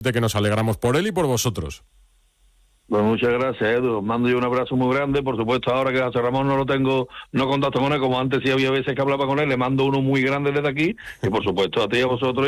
de que nos alegramos por él y por vosotros. Pues muchas gracias, Edu. Os mando yo un abrazo muy grande. Por supuesto, ahora que José Ramón no contacto con él, como antes sí había veces que hablaba con él, le mando uno muy grande desde aquí. Y por supuesto, a ti y a vosotros.